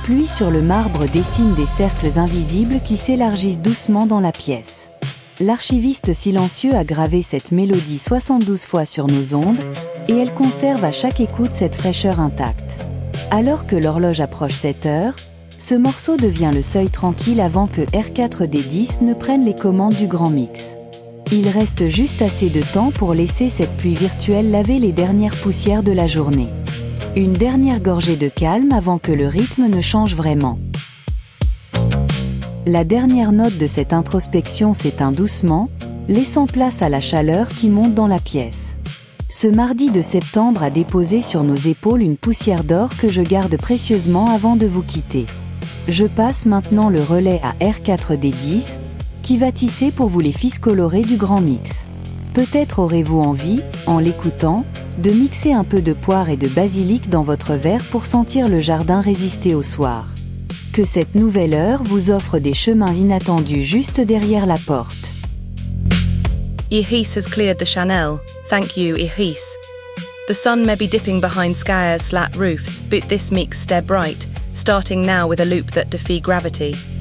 pluie sur le marbre dessine des cercles invisibles qui s'élargissent doucement dans la pièce. L'archiviste silencieux a gravé cette mélodie 72 fois sur nos ondes, et elle conserve à chaque écoute cette fraîcheur intacte. Alors que l'horloge approche 7 heures, ce morceau devient le seuil tranquille avant que R4D10 ne prenne les commandes du grand mix. Il reste juste assez de temps pour laisser cette pluie virtuelle laver les dernières poussières de la journée. Une dernière gorgée de calme avant que le rythme ne change vraiment. La dernière note de cette introspection s'éteint doucement, laissant place à la chaleur qui monte dans la pièce. Ce mardi de septembre a déposé sur nos épaules une poussière d'or que je garde précieusement avant de vous quitter. Je passe maintenant le relais à R4D10, qui va tisser pour vous les fils colorés du grand mix. Peut-être aurez-vous envie, en l'écoutant, de mixer un peu de poire et de basilic dans votre verre pour sentir le jardin résister au soir. Que cette nouvelle heure vous offre des chemins inattendus juste derrière la porte. Ihis has cleared the Chanel. Thank you, Ihis. The sun may be dipping behind Skye's slat roofs, but this meek's stare bright, starting now with a loop that defy gravity.